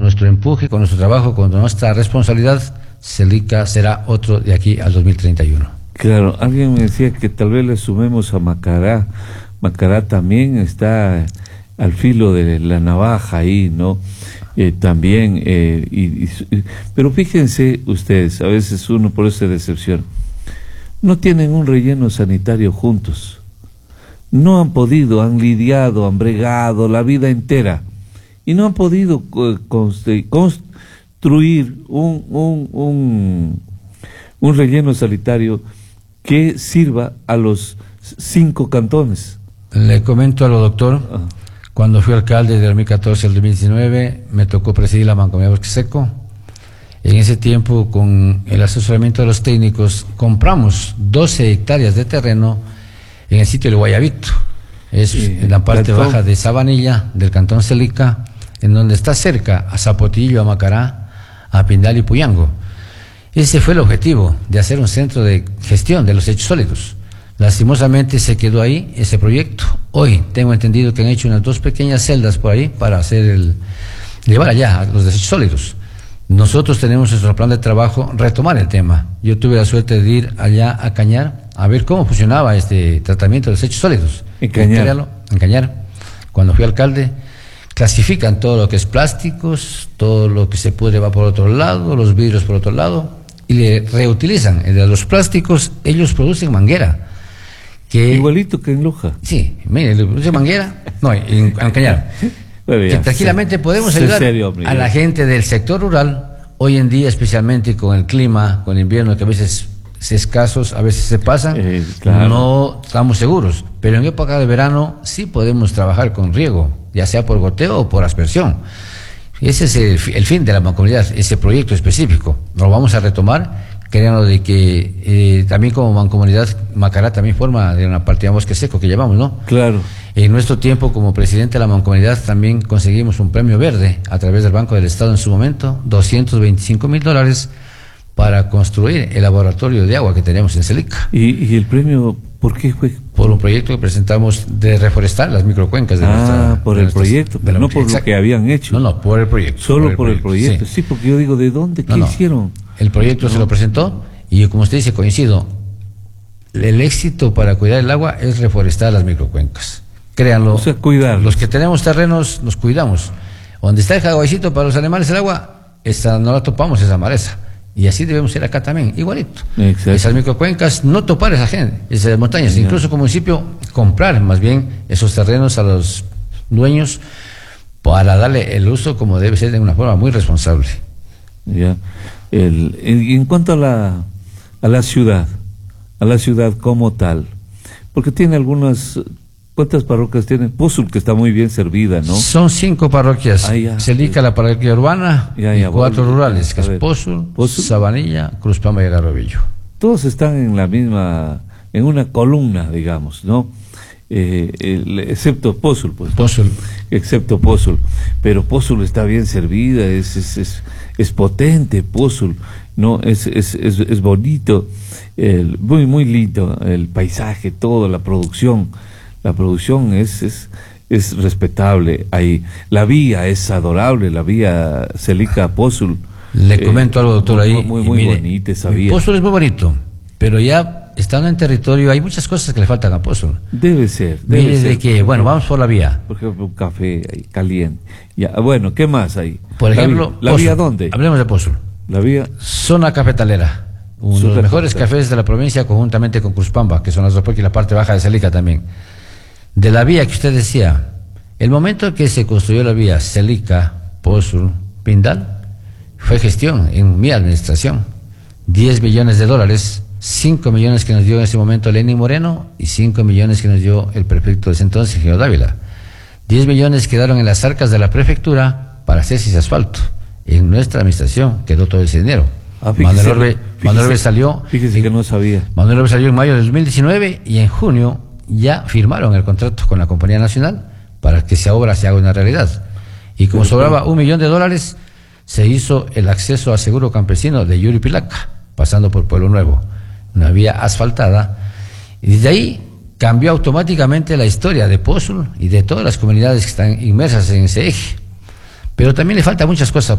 nuestro empuje, con nuestro trabajo, con nuestra responsabilidad, Celica será otro de aquí al 2031. Claro, alguien me decía que tal vez le sumemos a Macará. Macará también está al filo de la navaja ahí, ¿no? También, pero fíjense ustedes, a veces uno por eso se decepciona. No tienen un relleno sanitario juntos. No han podido, han lidiado, han bregado la vida entera y no han podido construir un relleno sanitario que sirva a los 5 cantones. Le comento a lo doctor, cuando fui alcalde del 2014 al 2019, me tocó presidir la Mancomunidad Bosque Seco. En ese tiempo, con el asesoramiento de los técnicos, compramos 12 hectáreas de terreno en el sitio de Guayabito, es en la parte baja de Sabanilla, del cantón Celica, en donde está cerca a Zapotillo, a Macará, a Pindal y Puyango. Ese fue el objetivo, de hacer un centro de gestión de los desechos sólidos. Lastimosamente se quedó ahí ese proyecto. Hoy tengo entendido que han hecho unas 2 pequeñas celdas por ahí para llevar allá los desechos sólidos. Nosotros tenemos nuestro plan de trabajo, retomar el tema. Yo tuve la suerte de ir allá a Cañar a ver cómo funcionaba este tratamiento de desechos sólidos. En Cañar. En Cañar. Cuando fui alcalde, clasifican todo lo que es plásticos, todo lo que se pudre va por otro lado, los vidrios por otro lado, y le reutilizan. El de los plásticos, ellos producen manguera. Igualito que en Loja. Sí, mire, le produce manguera, no, en Cañar. Que tranquilamente podemos ayudar a la gente del sector rural, hoy en día, especialmente con el clima, con el invierno, que a veces es escasos, a veces se pasan, claro. No estamos seguros, pero en época de verano sí podemos trabajar con riego, ya sea por goteo o por aspersión. Ese es el fin de la mancomunidad, ese proyecto específico. Lo vamos a retomar, créanlo de que también como mancomunidad, Macará también forma de una partida Bosque Seco que llevamos, ¿no? Claro. En nuestro tiempo, como presidente de la mancomunidad, también conseguimos un premio verde a través del Banco del Estado en su momento, $225,000 para construir el laboratorio de agua que tenemos en Celica. ¿Y el premio por qué fue? Por un proyecto que presentamos de reforestar las microcuencas de nuestra... por el proyecto, pero no por lo que habían hecho. No, por el proyecto. Solo por el proyecto. Sí, porque yo digo, ¿de dónde? ¿Qué hicieron? El proyecto se lo presentó y, como usted dice, coincido. El éxito para cuidar el agua es reforestar las microcuencas. Créanlo. O sea, cuidarlos. Los que tenemos terrenos, los cuidamos. Donde está el jaguaycito para los animales, el agua, no la topamos, esa maleza. Y así debemos ir acá también, igualito. Exacto. Esas microcuencas, no topar esa gente, esas montañas, ya. Incluso como municipio, comprar más bien esos terrenos a los dueños para darle el uso como debe ser de una forma muy responsable. Ya. En cuanto a la ciudad como tal, porque tiene algunas... ¿Cuántas parroquias tiene? Pozul, que está muy bien servida, ¿no? Son 5 parroquias. Celica, la parroquia urbana, y 4 rurales, que es Pozul, Sabanilla, Cruzpamba y Agarrovillo. Todos están en la misma, en una columna, digamos, ¿no? Excepto Pozul, pues. Pozul. Excepto Pozul. Pero Pozul está bien servida, es potente Pozul, ¿no? Es bonito, muy, muy lindo el paisaje, todo, la producción. La producción es respetable ahí. La vía es adorable, la vía Celica-Pozul. Le comento algo, doctor, ahí. Muy bonita esa vía. Pozul es muy bonito, pero ya estando en territorio hay muchas cosas que le faltan a Pozul. Debe ser. De que, bueno, vamos por la vía. Por ejemplo, un café ahí, caliente. Ya, bueno, ¿qué más hay? Por ejemplo, ¿la vía dónde? Hablemos de Pozul. La vía. Zona cafetalera. Uno de los mejores cafés de la provincia, conjuntamente con Cruzpamba, que son las dos, porque la parte baja de Celica también. De la vía que usted decía, el momento que se construyó la vía Celica, Pozul, Pindal, fue gestión en mi administración. $10 millones, 5 millones que nos dio en ese momento Lenín Moreno y 5 millones que nos dio el prefecto de ese entonces, ingeniero Dávila. 10 millones quedaron en las arcas de la prefectura para hacerse ese asfalto. En nuestra administración quedó todo ese dinero. Manuel Orbe salió. Fíjese que no sabía. Manuel Orbe salió en mayo del 2019 y en junio ya firmaron el contrato con la Compañía Nacional para que esa obra se haga una realidad. Y como sobraba $1 millón, se hizo el acceso a seguro campesino de Yuripilaca, pasando por Pueblo Nuevo, una vía asfaltada. Y desde ahí cambió automáticamente la historia de Pozul y de todas las comunidades que están inmersas en ese eje. Pero también le faltan muchas cosas